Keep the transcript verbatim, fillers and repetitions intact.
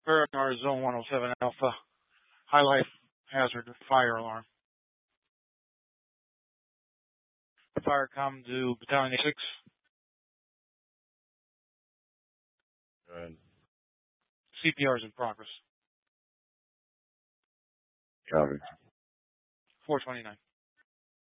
Veritar Zone one oh seven Alpha. High life hazard fire alarm. Fire come to Battalion A six. Good. C P R is in progress. Copy. four twenty-nine.